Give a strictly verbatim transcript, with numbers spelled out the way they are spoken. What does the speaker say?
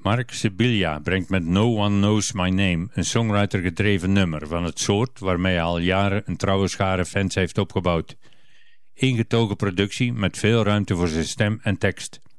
Mark Sibilia brengt met No One Knows My Name een songwriter-gedreven nummer van het soort waarmee hij al jaren een trouwe schare fans heeft opgebouwd. Ingetogen productie met veel ruimte voor zijn stem en tekst.